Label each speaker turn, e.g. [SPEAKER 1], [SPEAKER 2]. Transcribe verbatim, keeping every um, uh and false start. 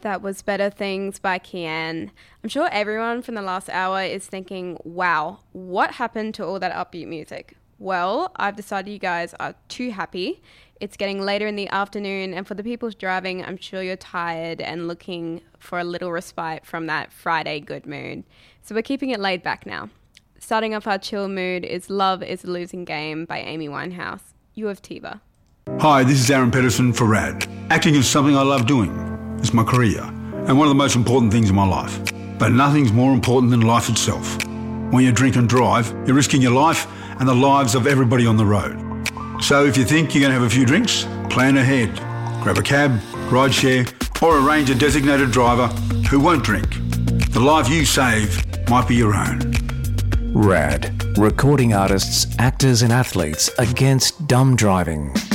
[SPEAKER 1] That was Better Things by Kian. I'm sure everyone from the last hour is thinking, wow, what happened to all that upbeat music? Well, I've decided you guys are too happy. It's getting later in the afternoon, and for the people driving, I'm sure you're tired and looking for a little respite from that Friday good mood. So we're keeping it laid back now. Starting off our chill mood is Love is a Losing Game by Amy Winehouse. You have Tiva.
[SPEAKER 2] Hi, this is Aaron Pedersen for R A D. Acting is something I love doing. It's my career and one of the most important things in my life. But nothing's more important than life itself. When you drink and drive, you're risking your life and the lives of everybody on the road. So if you think you're going to have a few drinks, plan ahead. Grab a cab, ride share, or arrange a designated driver who won't drink. The life you save might be your own.
[SPEAKER 3] R A D. Recording artists, actors and athletes against dumb driving.